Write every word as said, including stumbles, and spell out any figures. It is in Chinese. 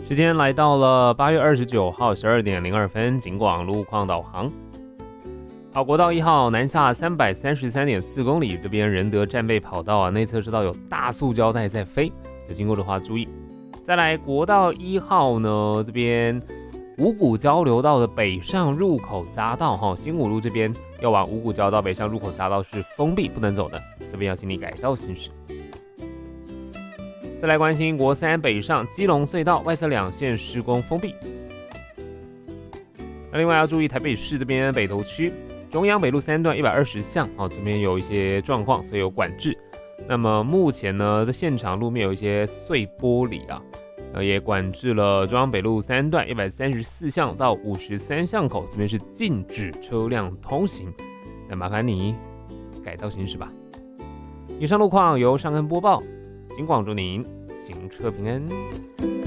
时间来到了八月二十九号十二点零二分，警广路况导航。好，国道一号南下三百三十三点四公里，这边仁德战备跑道啊，内侧车道有大塑胶袋在飞，有经过的话注意。再来国道一号呢，这边五股交流道的北上入口匝道哈，新五路这边要往五股交流道北上入口匝道是封闭不能走的，这边要请你改道行驶。再来关心国三北上基隆隧道外侧两线施工封闭。那另外要注意台北市这边北投区中央北路三段一百二十巷，哦，这边有一些状况，所以有管制。那么目前呢，在现场路面有一些碎玻璃啊，呃，也管制了中央北路三段一百三十四巷到五十三巷口，这边是禁止车辆通行。那麻烦你改道行驶吧。以上路况由尚恩播报。警广祝您行车平安。